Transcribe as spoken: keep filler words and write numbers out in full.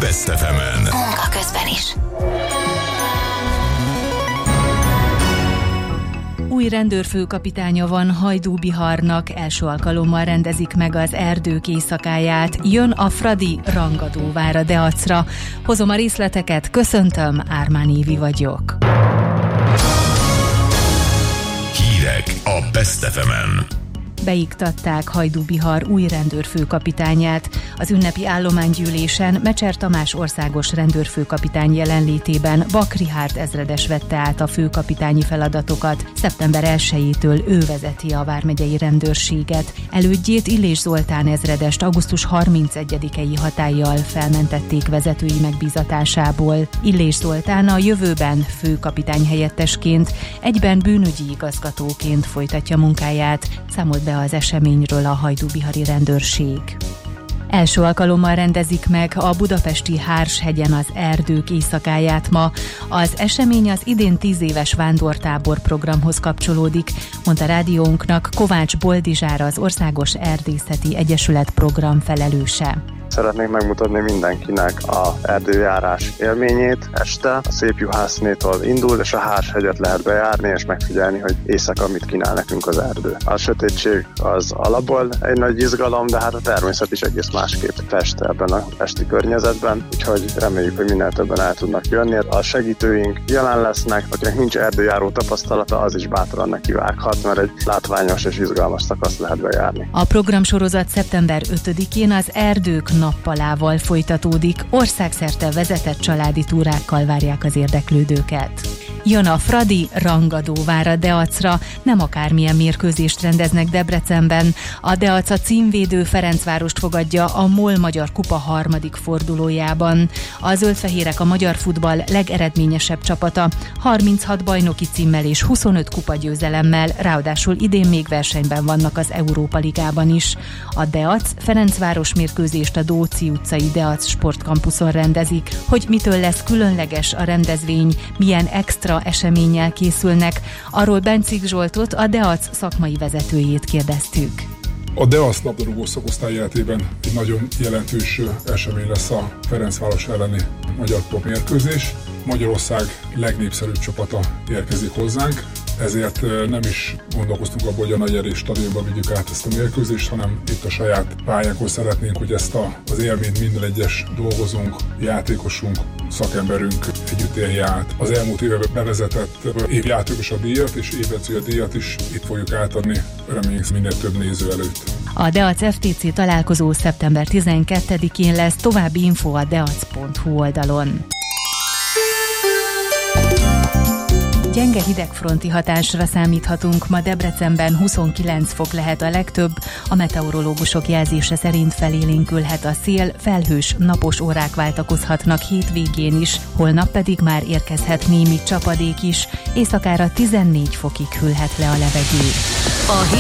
Best ef emen. Munka közben is. Új rendőrfőkapitánya van Hajdú Biharnak, első alkalommal rendezik meg az erdők éjszakáját. Jön a Fradi rangadóvár a Deacra. Hozom a részleteket, köszöntöm, Ármán Évi vagyok. Hírek a Best ef emen. Beiktatták Hajdú Bihar új rendőrfőkapitányát. Az ünnepi állománygyűlésen Mecser Tamás országos rendőrfőkapitány jelenlétében Bak Rihárd ezredes vette át a főkapitányi feladatokat. szeptember elsejétől ő vezeti a vármegyei rendőrséget. Elődjét, Illés Zoltán ezredest augusztus harmincegyedikei hatállyal felmentették vezetői megbízatásából. Illés Zoltán a jövőben főkapitány helyettesként, egyben bűnügyi igazgatóként folytatja munkáját, számolt be az eseményről a hajdúbihari rendőrség. Első alkalommal rendezik meg a budapesti Hárshegyen az erdők éjszakáját ma. Az esemény az idén tíz éves vándortábor programhoz kapcsolódik, mondta rádiónknak Kovács Boldizsár, az Országos Erdészeti Egyesület program felelőse. Szeretnék megmutatni mindenkinek az erdőjárás élményét. Este a Szépjuhásznétól indul, és a Hárshegyet lehet bejárni és megfigyelni, hogy éjszaka mit kínál nekünk az erdő. A sötétség az alapból egy nagy izgalom, de hát a természet is egész másképp fest ebben a esti környezetben, úgyhogy reméljük, hogy minél többen el tudnak jönni. A segítőink jelen lesznek, akinek nincs erdőjáró tapasztalata, az is bátran nekivághat, mert egy látványos és izgalmas szakaszt lehet bejárni. A programsorozat szeptember ötödikén az erdők nappalával folytatódik, országszerte vezetett családi túrákkal várják az érdeklődőket. Jön a Fradi rangadóvár a Deacra, nem akármilyen mérkőzést rendeznek Debrecenben. A Deac a címvédő Ferencvárost fogadja a MOL Magyar Kupa harmadik fordulójában. A zöldfehérek a magyar futball legeredményesebb csapata, harminchat bajnoki címmel és huszonöt kupagyőzelemmel, ráadásul idén még versenyben vannak az Európa Ligában is. A Deac Ferencváros mérkőzést a Dóczy utcai Deac sportkampuszon rendezik. Hogy mitől lesz különleges a rendezvény, milyen extra eseménnyel készülnek, arról Bencik Zsoltot, a Deac szakmai vezetőjét kérdeztük. A Deac labdarúgó szakosztály életében egy nagyon jelentős esemény lesz a Ferencváros elleni magyar top mérkőzés. Magyarország legnépszerűbb csapata érkezik hozzánk, ezért nem is gondolkoztunk abban, hogy a Nagy Erdély stadionba vigyük át ezt a mérkőzést, hanem itt a saját pályánkon szeretnénk, hogy ezt a, az élményt minden egyes dolgozónk, játékosunk, szakemberünk együtt élje át. Az elmúlt években bevezetett évjátékos a díjat és évedző a díjat is itt fogjuk átadni, reméljük minél több néző előtt. A Deac ef té cé találkozó szeptember tizenkettedikén lesz, további info a deac pont hu oldalon. Gyenge hidegfronti hatásra számíthatunk, ma Debrecenben huszonkilenc fok lehet a legtöbb, a meteorológusok jelzése szerint felélénkülhet a szél, felhős, napos órák váltakozhatnak hétvégén is, holnap pedig már érkezhet némi csapadék is, éjszakára tizennégy fokig hűlhet le a levegő. A